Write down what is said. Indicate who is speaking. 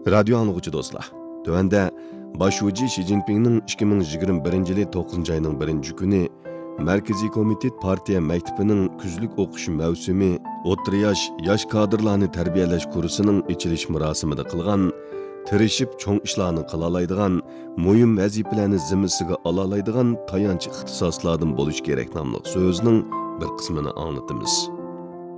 Speaker 1: Radyo anlıqçı dostlar. Tövende Başuci Xi Jinping'nin 2021 9 ayının 1 günü Merkezi Komitet Partiya Mektebining küzlük o'qish mavsumi o'rta yosh kadrlarni tarbiyalash kursining ichilish marosimida qilgan, tirishib cho'ng ishlarni qila oladigan, muhim vazifalarni zimmasiga ola oladigan tayanch ixtisoslardan bo'lish kerak nomli so'zning bir qismini anlatamiz.